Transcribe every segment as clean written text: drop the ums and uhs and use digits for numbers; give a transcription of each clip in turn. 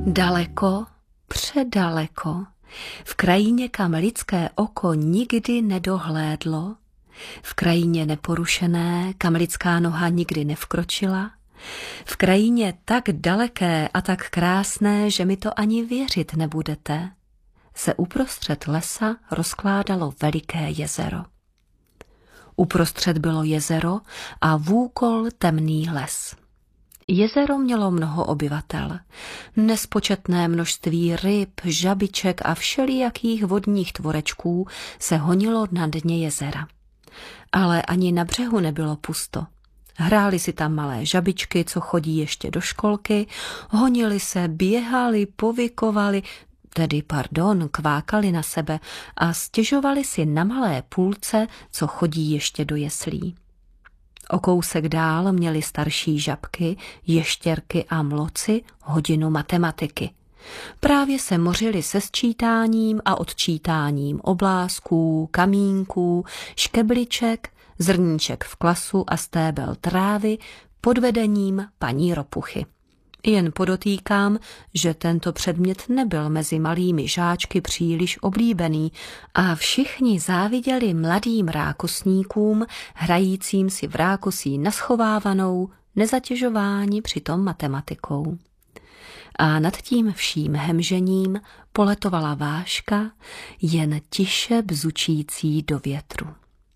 Daleko, předaleko, v krajině, kam lidské oko nikdy nedohlédlo, v krajině neporušené, kam lidská noha nikdy nevkročila, v krajině tak daleké a tak krásné, že mi to ani věřit nebudete, se uprostřed lesa rozkládalo veliké jezero. Uprostřed bylo jezero a vůkol temný les. Jezero mělo mnoho obyvatel, nespočetné množství ryb, žabiček a všelijakých vodních tvorečků se honilo na dně jezera. Ale ani na břehu nebylo pusto. Hráli si tam malé žabičky, co chodí ještě do školky, honili se, běhali, povykovali, kvákali na sebe a stěžovali si na malé půlce, co chodí ještě do jeslí. O kousek dál měli starší žabky, ještěrky a mloci hodinu matematiky. Právě se mořili se sčítáním a odčítáním oblázků, kamínků, škebliček, zrníček v klasu a stébel trávy pod vedením paní Ropuchy. Jen podotýkám, že tento předmět nebyl mezi malými žáčky příliš oblíbený a všichni záviděli mladým rákosníkům, hrajícím si v rákosí naschovávanou, nezatěžováni přitom matematikou. A nad tím vším hemžením poletovala váška, jen tiše bzučící do větru.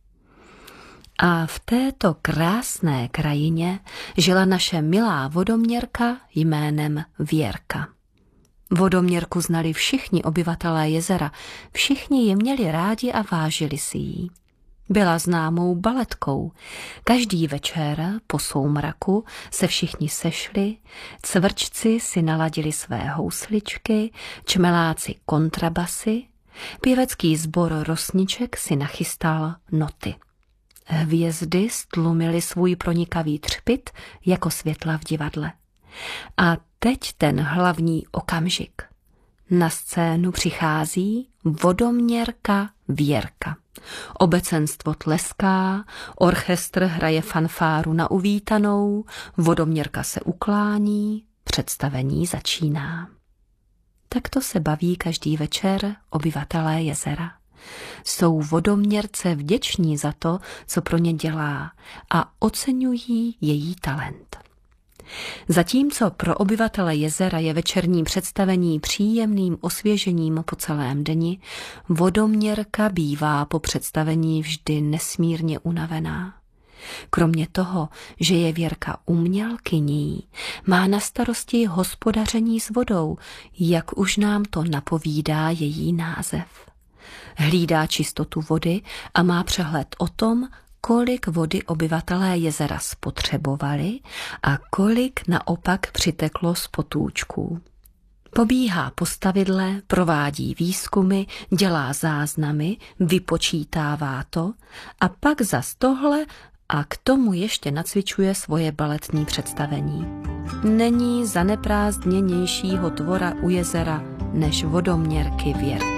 A v této krásné krajině žila naše milá vodoměrka jménem Věrka. Vodoměrku znali všichni obyvatelé jezera, všichni ji měli rádi a vážili si jí. Byla známou baletkou. Každý večer po soumraku se všichni sešli, cvrčci si naladili své housličky, čmeláci kontrabasy, pěvecký sbor rosniček si nachystal noty. Hvězdy stlumily svůj pronikavý třpyt jako světla v divadle. A teď ten hlavní okamžik. Na scénu přichází vodoměrka Věrka. Obecenstvo tleská, orchestr hraje fanfáru na uvítanou, vodoměrka se uklání, představení začíná. Takto se baví každý večer obyvatelé jezera. Jsou vodoměrce vděční za to, co pro ně dělá a oceňují její talent. Zatímco pro obyvatele jezera je večerní představení příjemným osvěžením po celém dni, vodoměrka bývá po představení vždy nesmírně unavená. Kromě toho, že je Věrka umělkyní, má na starosti hospodaření s vodou, jak už nám to napovídá její název. Hlídá čistotu vody a má přehled o tom, kolik vody obyvatelé jezera spotřebovali a kolik naopak přiteklo z potůčků. Pobíhá po stavidle, provádí výzkumy, dělá záznamy, vypočítává to a pak zas tohle a k tomu ještě nacvičuje svoje baletní představení. Není zaneprázdněnějšího tvora u jezera než vodoměrky Věrky.